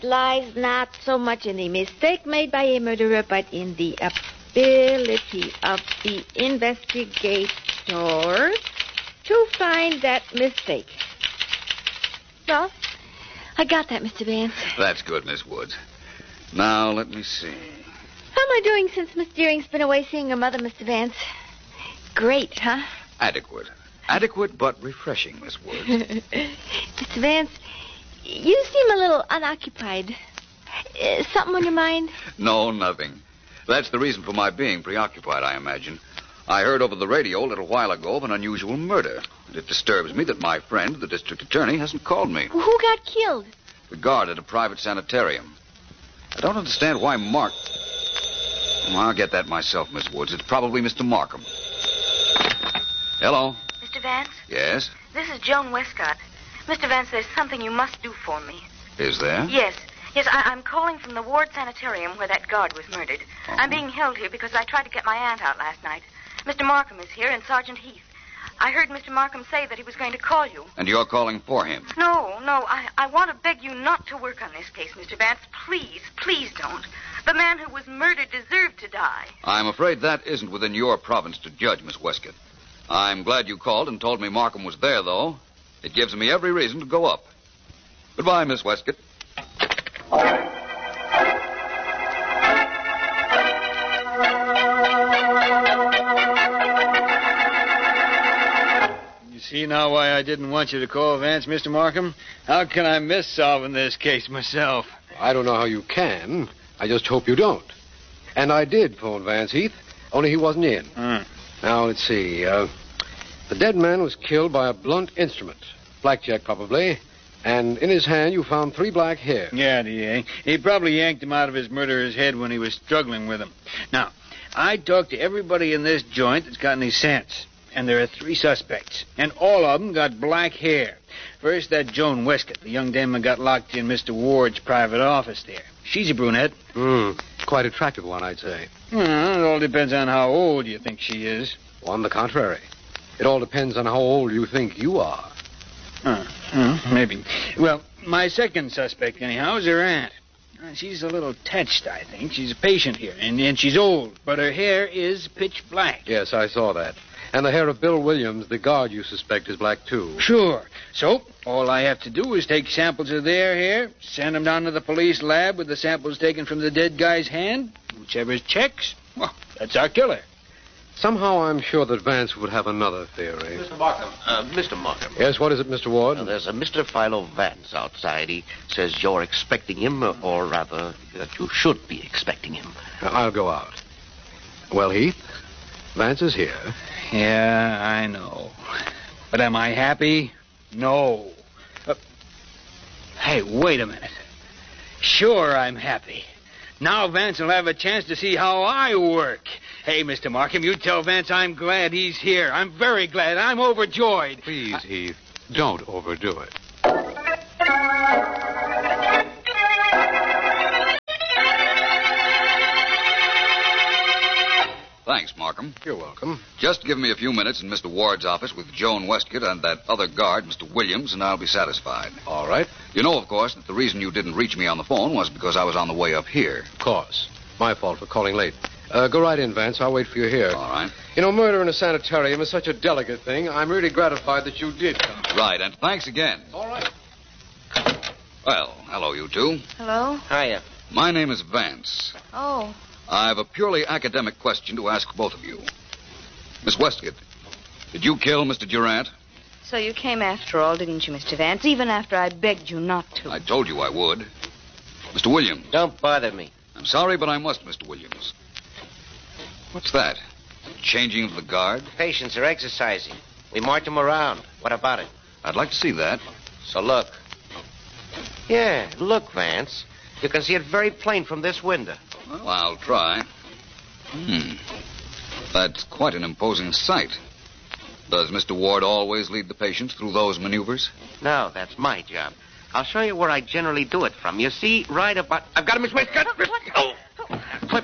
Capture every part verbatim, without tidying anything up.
lies not so much in the mistake made by a murderer, but in the ability of the investigator to find that mistake. Well, I got that, Mister Vance. That's good, Miss Woods. Now, let me see. How am I doing since Miss Deering's been away seeing her mother, Mister Vance? Great, huh? Adequate. Adequate, but refreshing, Miss Woods. Mister Vance, you seem a little unoccupied. Uh, something on your mind? No, nothing. That's the reason for my being preoccupied, I imagine. I heard over the radio a little while ago of an unusual murder. And it disturbs me that my friend, the district attorney, hasn't called me. Who got killed? The guard at a private sanitarium. I don't understand why Mark... Well, I'll get that myself, Miss Woods. It's probably Mister Markham. Hello? Mister Vance? Yes? This is Joan Westcott. Mister Vance, there's something you must do for me. Is there? Yes. Yes, I- I'm calling from the Ward Sanitarium where that guard was murdered. Oh. I'm being held here because I tried to get my aunt out last night. Mister Markham is here and Sergeant Heath. I heard Mister Markham say that he was going to call you. And you're calling for him? No, no. I, I want to beg you not to work on this case, Mister Vance. Please, please don't. The man who was murdered deserved to die. I'm afraid that isn't within your province to judge, Miss Westcott. I'm glad you called and told me Markham was there, though. It gives me every reason to go up. Goodbye, Miss Westcott. See now why I didn't want you to call Vance, Mister Markham? How can I miss solving this case myself? I don't know how you can. I just hope you don't. And I did phone Vance Heath, only he wasn't in. Hmm. Now, let's see. Uh, the dead man was killed by a blunt instrument. Blackjack, probably. And in his hand, you found three black hairs. Yeah, D A. He probably yanked him out of his murderer's head when he was struggling with him. Now, I talked to everybody in this joint that's got any sense. And there are three suspects. And all of them got black hair. First, that Joan Westcott, the young dame who got locked in Mister Ward's private office there. She's a brunette. Hmm. Quite attractive one, I'd say. Well, it all depends on how old you think she is. On the contrary. It all depends on how old you think you are. Huh. Hmm, maybe. Well, my second suspect, anyhow, is her aunt. Uh, She's a little touched, I think. She's a patient here, and, and she's old, but her hair is pitch black. Yes, I saw that. And the hair of Bill Williams, the guard you suspect, is black, too. Sure. So, all I have to do is take samples of their hair, send them down to the police lab with the samples taken from the dead guy's hand. Whichever checks, well, that's our killer. Somehow I'm sure that Vance would have another theory. Mister Markham. Uh, Mister Markham. Yes, what is it, Mister Ward? Uh, there's a Mister Philo Vance outside. He says you're expecting him, or rather, that you should be expecting him. Uh, I'll go out. Well, Heath, Vance is here. Yeah, I know. But am I happy? No. Uh, hey, wait a minute. Sure, I'm happy. Now Vance will have a chance to see how I work. Hey, Mister Markham, you tell Vance I'm glad he's here. I'm very glad. I'm overjoyed. Please, I... Heath, don't overdo it. Thanks, Markham. You're welcome. Just give me a few minutes in Mister Ward's office with Joan Westcott and that other guard, Mister Williams, and I'll be satisfied. All right. You know, of course, that the reason you didn't reach me on the phone was because I was on the way up here. Of course. My fault for calling late. Uh, go right in, Vance. I'll wait for you here. All right. You know, murder in a sanitarium is such a delicate thing. I'm really gratified that you did come. Right, and thanks again. All right. Well, hello, you two. Hello? Hiya. My name is Vance. Oh. I've a purely academic question to ask both of you. Miss Westcott, did you kill Mister Durant? So you came after all, didn't you, Mister Vance? Even after I begged you not to. I told you I would. Mister Williams. Don't bother me. I'm sorry, but I must, Mister Williams. What's that? Changing of the guard? Patients are exercising. We march them around. What about it? I'd like to see that. So look. Yeah, look, Vance. You can see it very plain from this window. Well, I'll try. Hmm. That's quite an imposing sight. Does Mister Ward always lead the patients through those maneuvers? No, that's my job. I'll show you where I generally do it from. You see, right about... I've got him, Miss Westcott. Oh, I clipped him.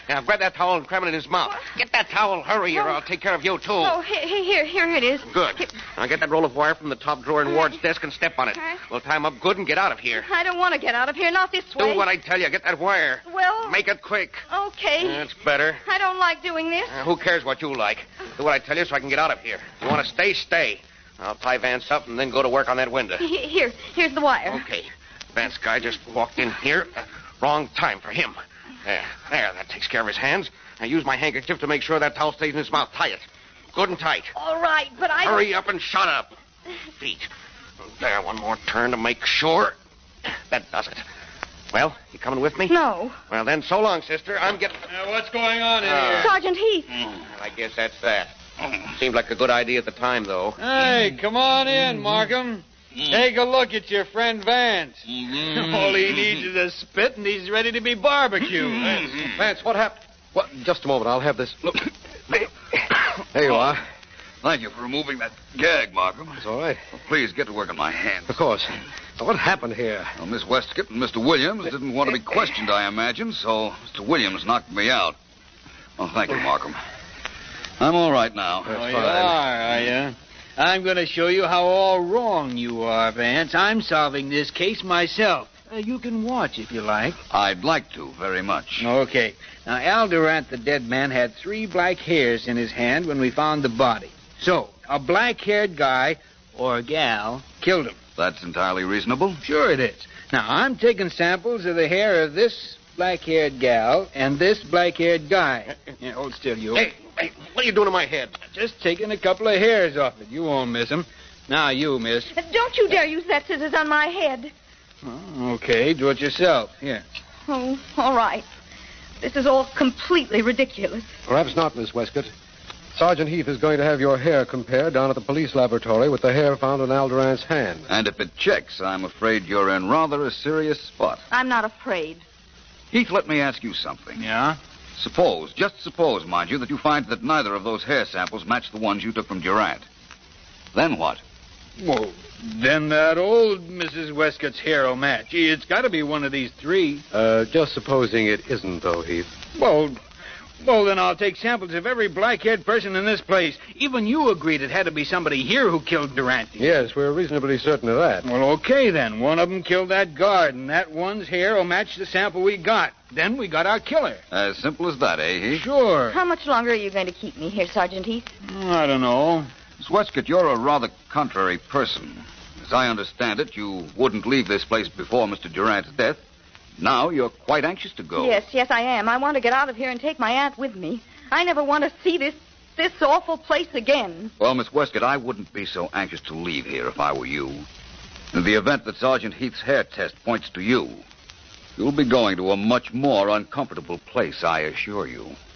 Now, grab that towel and cram it in his mouth. Get that towel, hurry, or I'll take care of you, too. Oh, here, here, here it is. Good. Now, get that roll of wire from the top drawer in Ward's desk and step on it. Right. We'll tie him up good and get out of here. I don't want to get out of here, not this way. Do what I tell you. Get that wire. Well... Make it quick. Okay. That's better. I don't like doing this. Uh, who cares what you like? Do what I tell you so I can get out of here. You want to stay, stay. I'll tie Vance up and then go to work on that window. Here, here's the wire. Okay. Vance guy just walked in here. Uh, wrong time for him. There, there, that takes care of his hands. Now use my handkerchief to make sure that towel stays in his mouth. Tie it. Good and tight. All right, but I... Hurry up and shut up. Feet. There, one more turn to make sure. That does it. Well, you coming with me? No. Well, then, so long, sister. I'm getting... Uh, what's going on in Uh, here? Sergeant Heath. Well, I guess that's that. Seemed like a good idea at the time, though. Hey, come on in, Markham. Take a look at your friend Vance. All he needs is a spit, and he's ready to be barbecued. Vance, what happened? What? Just a moment. I'll have this. Look. There you are. Thank you for removing that gag, Markham. It's all right. Well, please get to work on my hands. Of course. Now, what happened here? Well, Miss Westcott and Mister Williams didn't want to be questioned, I imagine, so Mister Williams knocked me out. Well, thank you, Markham. I'm all right now. That's Oh, you fine. are, are you? I'm going to show you how all wrong you are, Vance. I'm solving this case myself. Uh, you can watch if you like. I'd like to, very much. Okay. Now, Al Durant, the dead man, had three black hairs in his hand when we found the body. So, a black-haired guy or gal killed him. That's entirely reasonable. Sure it is. Now, I'm taking samples of the hair of this black-haired gal and this black-haired guy. Yeah, hold still, you. Hey, hey, what are you doing to my head? Just taking a couple of hairs off it. You won't miss them. Now, you, miss. Don't you dare use that scissors on my head. Oh, okay, do it yourself. Here. Oh, all right. This is all completely ridiculous. Perhaps not, Miss Westcott. Sergeant Heath is going to have your hair compared down at the police laboratory with the hair found in Al Durant's hand. And if it checks, I'm afraid you're in rather a serious spot. I'm not afraid. Heath, let me ask you something. Yeah? Suppose, just suppose, mind you, that you find that neither of those hair samples match the ones you took from Durant. Then what? Well, then that old Missus Westcott's hair will match. Gee, it's got to be one of these three. Uh, just supposing it isn't, though, Heath. Well, well, then I'll take samples of every black-haired person in this place. Even you agreed it had to be somebody here who killed Durant. Yes, we're reasonably certain of that. Well, okay, then. One of them killed that guard, and that one's hair will match the sample we got. Then we got our killer. As simple as that, eh, Heath? Sure. How much longer are you going to keep me here, Sergeant Heath? I don't know. Miss Westcott, you're a rather contrary person. As I understand it, you wouldn't leave this place before Mister Durant's death. Now you're quite anxious to go. Yes, yes, I am. I want to get out of here and take my aunt with me. I never want to see this this awful place again. Well, Miss Westcott, I wouldn't be so anxious to leave here if I were you. In the event that Sergeant Heath's hair test points to you, you'll be going to a much more uncomfortable place, I assure you.